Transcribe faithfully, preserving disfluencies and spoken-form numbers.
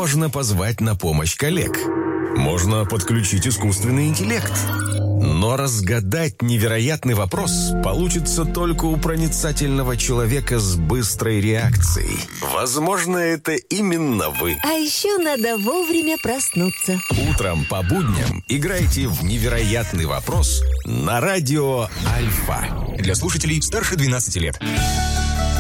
можно позвать на помощь коллег. Можно подключить искусственный интеллект. Но разгадать невероятный вопрос получится только у проницательного человека с быстрой реакцией. Возможно, это именно вы. А еще надо вовремя проснуться. Утром по будням играйте в «Невероятный вопрос» на радио Альфа. Для слушателей старше двенадцати лет.